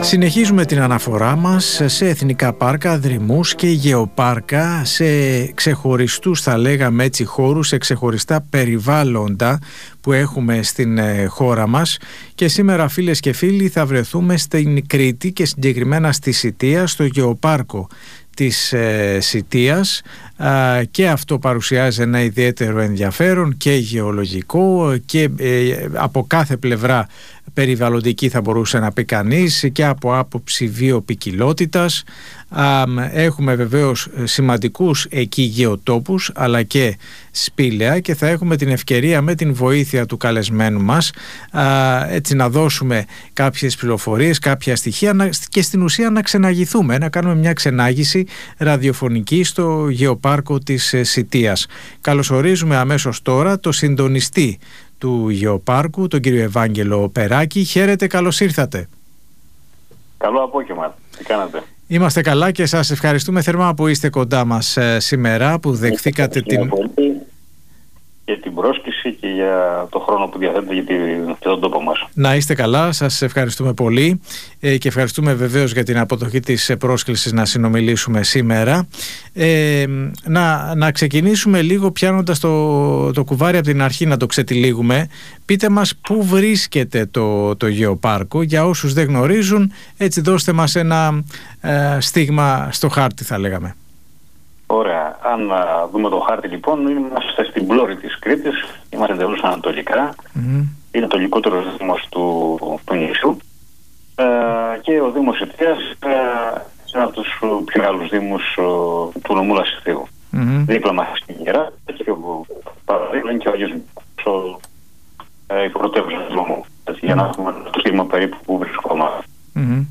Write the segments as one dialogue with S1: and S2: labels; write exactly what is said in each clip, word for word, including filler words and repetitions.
S1: Συνεχίζουμε την αναφορά μας σε εθνικά πάρκα, δρυμούς και γεωπάρκα, σε ξεχωριστούς, θα λέγαμε έτσι, χώρους, σε ξεχωριστά περιβάλλοντα που έχουμε στην χώρα μας. Και σήμερα, φίλες και φίλοι, θα βρεθούμε στην Κρήτη και συγκεκριμένα στη Σιτία, στο γεωπάρκο της ε, Σιτίας, α, και αυτό παρουσιάζει ένα ιδιαίτερο ενδιαφέρον και γεωλογικό και ε, από κάθε πλευρά περιβαλλοντική, θα μπορούσε να πει κανείς, και από άποψη βιοποικιλότητας. Έχουμε βεβαίως σημαντικούς εκεί γεωτόπους αλλά και σπήλαια και θα έχουμε την ευκαιρία με την βοήθεια του καλεσμένου μας α, έτσι να δώσουμε κάποιες πληροφορίες, κάποια στοιχεία να, και στην ουσία να ξεναγηθούμε, να κάνουμε μια ξενάγηση ραδιοφωνική στο γεωπάρκο της Σιτίας. Καλωσορίζουμε αμέσως τώρα το συντονιστή του γεωπάρκου, τον κύριο Ευάγγελο Περάκη. Χαίρετε, καλώς ήρθατε.
S2: Καλό απόγευμα. Τι κάνατε?
S1: Είμαστε καλά και σας ευχαριστούμε θερμά που είστε κοντά μας ε, σήμερα, που δεχθήκατε την...
S2: για την πρόσκληση και για το χρόνο που διαθέτετε για, τη, για τον τόπο μας.
S1: Να είστε καλά, σας ευχαριστούμε πολύ ε, και ευχαριστούμε βεβαίως για την αποδοχή της πρόσκλησης να συνομιλήσουμε σήμερα. Ε, να, να ξεκινήσουμε λίγο πιάνοντας το, το κουβάρι από την αρχή, να το ξετυλίγουμε. Πείτε μας πού βρίσκεται το, το γεωπάρκο, για όσους δεν γνωρίζουν, έτσι δώστε μας ένα ε, στίγμα στο χάρτη, θα λέγαμε.
S2: Ωραία. Αν α, δούμε το χάρτη, λοιπόν, είμαστε στην πλώρη της Κρήτης, είμαστε εντελώς ανατολικά. Mm-hmm. Είναι το λιγότερο δήμος του, του νησιού ε, και ο Δήμος Σιτίας ε, είναι από τους πιο μεγάλους δήμους ε, του νομού Λασιθίου. Mm-hmm. Δίπλα μας στην Γερά και ο παραδείγμα είναι και ο Αγίος Μητρός, ε, η πρωτεύουσα του νομού. Mm-hmm. Για να έχουμε το στίγμα περίπου που βρισκόμαστε. Mm-hmm.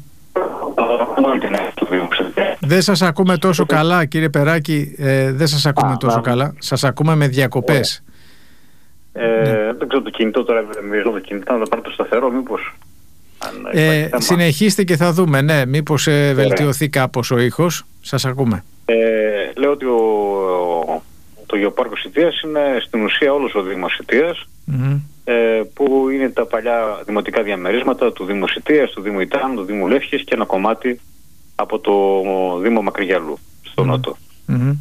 S1: Δεν σας ακούμε τόσο καλά, κύριε Περάκη, ε, δεν σας ακούμε Α, τόσο να... καλά. Σας ακούμε με διακοπές.
S2: Ε, ναι. Δεν ξέρω το κινητό τώρα, μοιράζω το κινητό, να το πάρω το σταθερό, μήπως...
S1: Ε, συνεχίστε και θα δούμε, ναι, μήπως ε, βελτιωθεί κάπως ο ήχος. Σας ακούμε.
S2: Ε, λέω ότι ο, το γεωπάρκο Σιτίας είναι στην ουσία όλος ο Δήμος Σιτίας, mm-hmm. ε, που είναι τα παλιά δημοτικά διαμερίσματα του Δήμου Σιτίας, του Δήμου Ιτάν, του Δήμου Λεύχης και ένα κομμάτι από το Δήμο Μακρυγιαλού στο mm-hmm. νότο. Mm-hmm.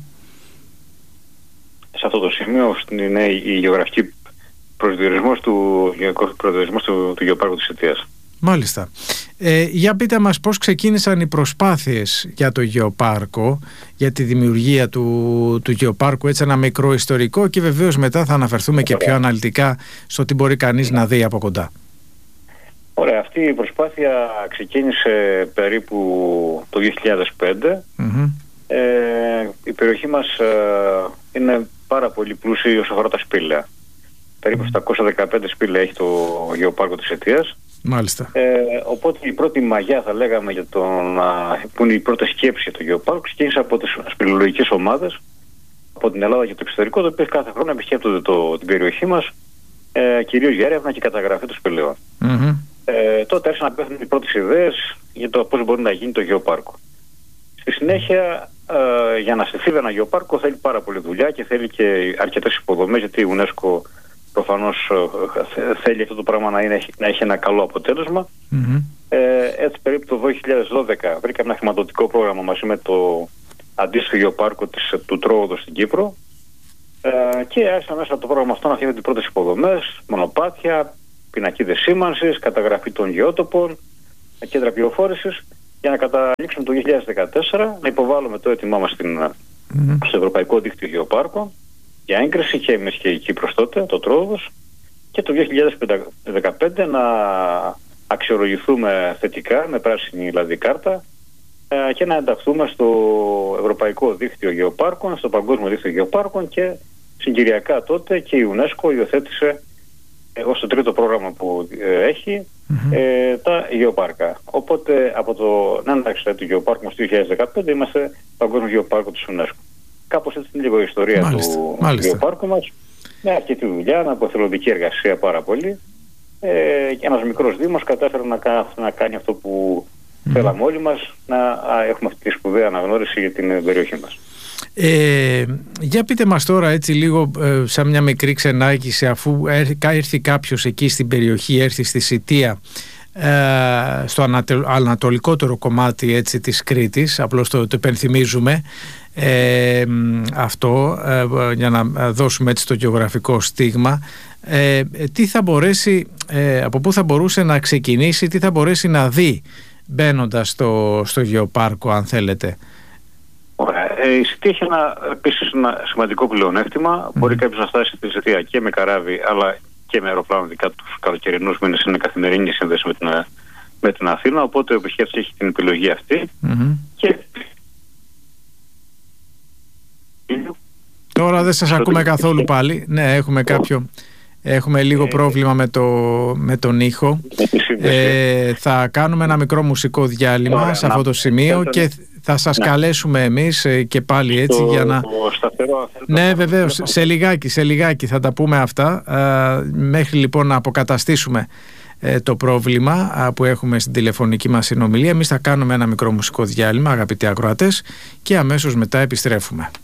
S2: Σε αυτό το σημείο είναι η γεωγραφική προσδιορισμός του, προσδιορισμός του, του γεωπάρκου της Σιτίας.
S1: Μάλιστα. Ε, για πείτε μας πώς ξεκίνησαν οι προσπάθειες για το γεωπάρκο, για τη δημιουργία του, του γεωπάρκου, έτσι ένα μικρό ιστορικό, και βεβαίως μετά θα αναφερθούμε και πιο αναλυτικά στο τι μπορεί κανείς να δει από κοντά.
S2: Ωραία, αυτή η προσπάθεια ξεκίνησε περίπου το δύο χιλιάδες πέντε. Mm-hmm. Ε, η περιοχή μας ε, είναι πάρα πολύ πλούσια όσον αφορά τα σπήλαια. Περίπου επτακόσια δεκαπέντε σπήλαια έχει το γεωπάρκο της Σιτίας.
S1: Μάλιστα.
S2: Ε, οπότε η πρώτη μαγιά, θα λέγαμε, για τον, α, που είναι η πρώτη σκέψη για το γεωπάρκο, ξεκίνησε από τις σπηλαιολογικές ομάδες από την Ελλάδα και το εξωτερικό, το οποίο κάθε χρόνο επισκέπτονται το, την περιοχή μας, ε, κυρίως για έρευνα και καταγραφή των σπηλαίων. Mm-hmm. Ε, τότε άρχισαν να πέφτουν οι πρώτες ιδέες για το πώς μπορεί να γίνει το γεωπάρκο. Στη συνέχεια, ε, για να στηθεί ένα γεωπάρκο θέλει πάρα πολύ δουλειά και θέλει και αρκετές υποδομές, γιατί η UNESCO προφανώς θέλει αυτό το πράγμα να, είναι, να έχει ένα καλό αποτέλεσμα. Mm-hmm. Ε, έτσι περίπου το δύο χιλιάδες δώδεκα βρήκαμε ένα χρηματοδοτικό πρόγραμμα μαζί με το αντίστοιχο γεωπάρκο της, του Τρόοδο στην Κύπρο, ε, και άρχισαν μέσα από το πρόγραμμα αυτό να φτιάχνουν τις πρώτες υποδομές, μονοπάτια, πινακίδες σήμανσης, καταγραφή των γεώτοπων, κέντρα πληροφόρησης, για να καταλήξουμε το δύο χιλιάδες δεκατέσσερα να υποβάλουμε το έτοιμά μας στην, mm-hmm. στο Ευρωπαϊκό Δίκτυο Γεωπάρκων για έγκριση, και εμείς και η Κύπρος τότε, το Τρόοδος, και το δύο χιλιάδες δεκαπέντε να αξιολογηθούμε θετικά με πράσινη δηλαδή κάρτα ε, και να ενταχθούμε στο Ευρωπαϊκό Δίκτυο Γεωπάρκων, στο Παγκόσμιο Δίκτυο Γεωπάρκων, και συγκυριακά τότε και η UNESCO υιοθέτησε ε, ως το τρίτο πρόγραμμα που ε, έχει mm-hmm. ε, τα γεωπάρκα. Οπότε από το να ένταξη του γεωπάρκου μας το δύο χιλιάδες δεκαπέντε είμαστε Παγκόσμιο Γεωπάρκο της UNESCO. Κάπως έτσι είναι λίγο η ιστορία μάλιστα, του μάλιστα. γεωπάρκου μας. Με αρκετή δουλειά, με αποθελοντική εργασία πάρα πολύ. Ε, και ένας μικρός δήμος κατάφερε να, να κάνει αυτό που mm. θέλαμε όλοι μας, να α, έχουμε αυτή τη σπουδαία αναγνώριση για την περιοχή μας.
S1: Ε, για πείτε μας τώρα έτσι λίγο ε, σαν μια μικρή ξενάγηση, αφού έρθει κάποιος εκεί στην περιοχή, έρθει στη Σιτία, ε, στο ανατολικότερο κομμάτι έτσι, της Κρήτης, απλώς το, το υπενθυμίζουμε ε, αυτό ε, για να δώσουμε έτσι το γεωγραφικό στίγμα. Ε, τι θα μπορέσει, ε, από πού θα μπορούσε να ξεκινήσει, τι θα μπορέσει να δει μπαίνοντας στο, στο γεωπάρκο, αν θέλετε?
S2: Ωραία. Η Σιτή έχει ένα, επίσης ένα σημαντικό πλεονέκτημα. Mm. Μπορεί κάποιος να φτάσει στη Σιτία και με καράβι αλλά και με αεροπλάνο, ειδικά τους καλοκαιρινούς μήνες είναι καθημερινή σύνδεση με την, με την Αθήνα, οπότε ο επισκέπτης έχει την επιλογή αυτή. Mm-hmm. Και...
S1: Τώρα δεν σας ακούμε καθόλου πάλι. Ναι, έχουμε κάποιο... Έχουμε λίγο πρόβλημα με, το, με τον ήχο. Ε, θα κάνουμε ένα μικρό μουσικό διάλειμμα Ωραία, σε αυτό το σημείο και θα σας ναι. καλέσουμε εμείς και πάλι έτσι στο, για να...
S2: Σταθερό,
S1: ναι βεβαίως, σε λιγάκι, σε λιγάκι θα τα πούμε αυτά. Ε, μέχρι λοιπόν να αποκαταστήσουμε ε, το πρόβλημα ε, που έχουμε στην τηλεφωνική μας συνομιλία. Εμείς θα κάνουμε ένα μικρό μουσικό διάλειμμα, αγαπητοί ακροατές, και αμέσως μετά επιστρέφουμε.